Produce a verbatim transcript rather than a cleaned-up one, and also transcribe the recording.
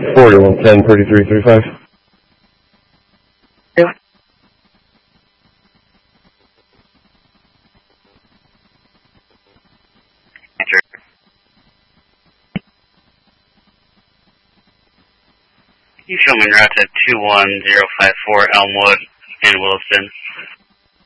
forty-one ten thirty-three thirty-five. Yeah. You show me route to two one zero five four Elmwood in Williston.